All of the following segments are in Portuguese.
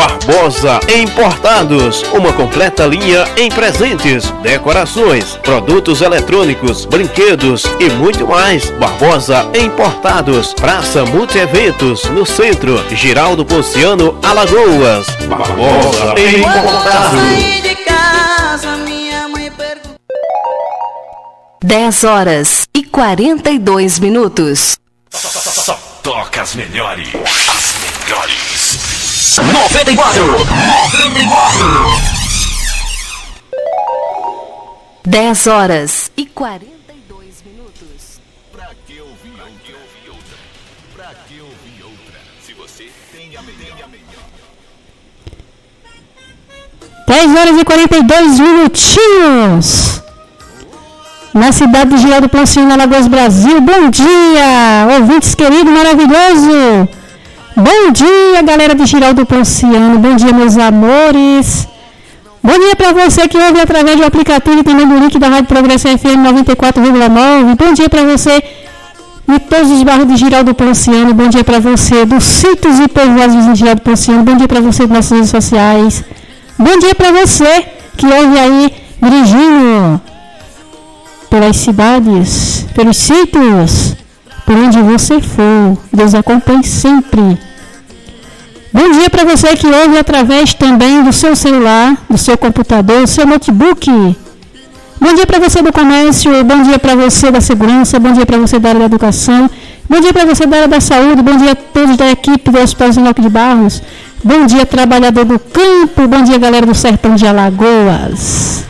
Barbosa Importados, uma completa linha em presentes, decorações, produtos eletrônicos, brinquedos e muito mais. Barbosa Importados, Praça Multieventos, no centro, Giraldo Ponciano, Alagoas. Barbosa Importados. 10h42. Só toca as melhores. As melhores. 94. 10h42. Pra que ouvir outra? Pra que ouvir outra? Se você tem a melhor. 10h42. Na cidade de Giraldo Ponciano, Alagoas, Brasil. Bom dia, ouvintes queridos, maravilhoso. Bom dia, galera de Giraldo Ponciano. Bom dia, meus amores. Bom dia para você que ouve através do aplicativo e também do link da Rádio Progresso FM 94,9. Bom dia para você de todos os bairros de Giraldo Ponciano. Bom dia para você dos sítios e povoados de Giraldo Ponciano. Bom dia para você das nossas redes sociais. Bom dia para você que ouve aí dirigindo pelas cidades, pelos sítios, por onde você for. Deus acompanhe sempre. Bom dia para você que ouve através também do seu celular, do seu computador, do seu notebook. Bom dia para você do comércio, bom dia para você da segurança, bom dia para você da área da educação, bom dia para você da área da saúde, bom dia a todos da equipe do Hospital São Roque de Barros, bom dia trabalhador do campo, bom dia galera do Sertão de Alagoas.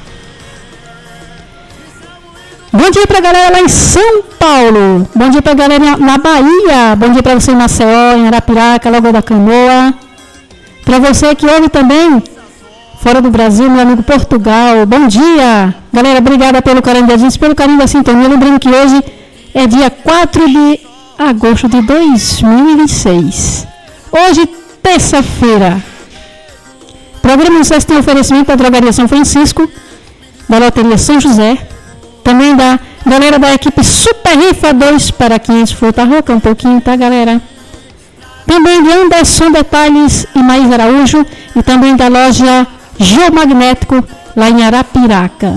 Bom dia pra galera lá em São Paulo. Bom dia pra galera na Bahia. Bom dia pra você em Maceió, em Arapiraca, Lagoa da Canoa. Pra você que ouve também fora do Brasil, meu amigo Portugal. Bom dia. Galera, obrigada pelo carinho da gente, pelo carinho da sintonia. Lembrando que hoje é dia 4 de agosto de 2026. Hoje, terça-feira. Programa Sucesso tem oferecimento da Drogaria São Francisco, da Loteria São José, também da galera da equipe Super Rifa 2 para 500 Fruta Roca, um pouquinho, tá, galera? Também de Anderson Detalhes e Maís Araújo, e também da loja Geomagnético, lá em Arapiraca.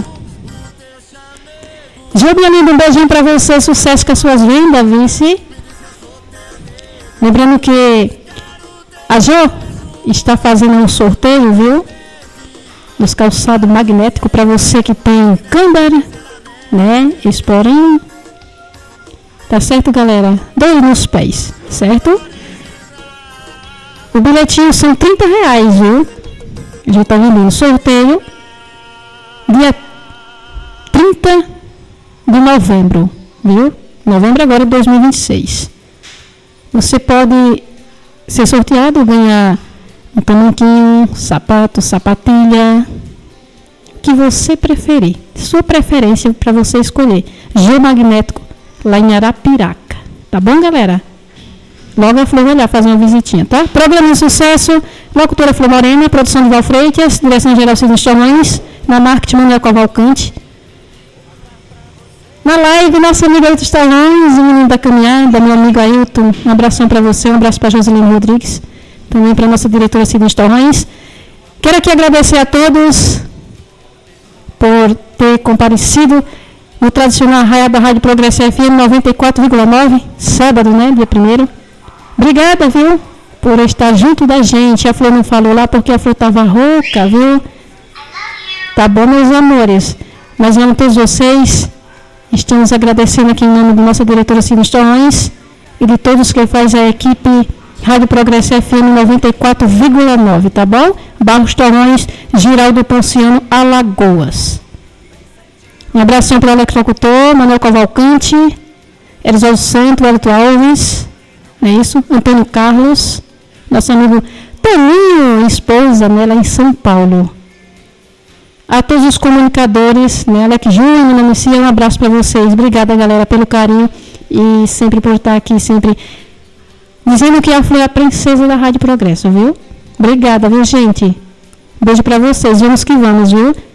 Geo, minha linda, um beijinho para você, sucesso com as suas vendas, vice. Lembrando que a Geo está fazendo um sorteio, viu? Dos calçados magnéticos para você que tem câmera, né? Esporão. Tá certo, galera? 2 nos pés, certo? O bilhetinho são R$30, viu? A gente tá vendendo sorteio dia 30 de novembro, viu? Novembro agora de 2026. Você pode ser sorteado, ganhar um tamanquinho, sapato, sapatilha, o que você preferir. Sua preferência para você escolher. Geomagnético, lá em Arapiraca. Tá bom, galera? Logo a Flor vai lá fazer uma visitinha, tá? Programa de sucesso, locutora Flor Morena, produção de Val Freitas, direção geral Cisnes Torrões, na marketing Manuel Cavalcante. Na live, nosso amigo Ailton Torrões, o menino da caminhada, meu amigo Ailton. Um abração para você, um abraço para Joselene Rodrigues, também para nossa diretora Cisnes Torrões. Quero aqui agradecer a todos por ter comparecido no tradicional arraial da Rádio Progresso FM 94,9, sábado, né, dia 1º. Obrigada, viu, por estar junto da gente. A Flor não falou lá porque a Flor estava rouca, viu? Tá bom, meus amores. Nós vamos todos vocês. Estamos agradecendo aqui em nome da nossa diretora Cisnes Torrões e de todos que faz a equipe Rádio Progresso FM 94,9, tá bom? Barros Torrões, Giraldo Ponciano, Alagoas. Um abração para o eletrocutor, Manuel Cavalcante, Erisol Santo, Elito Alves, é isso? Antônio Carlos, nosso amigo Toninho, esposa, né, lá em São Paulo. A todos os comunicadores, né, Alex Júnior, Ana Lucia, um abraço para vocês. Obrigada, galera, pelo carinho e sempre por estar aqui, sempre dizendo que a Flor é a princesa da Rádio Progresso, viu? Obrigada, viu, gente? Beijo para vocês, vamos que vamos, viu?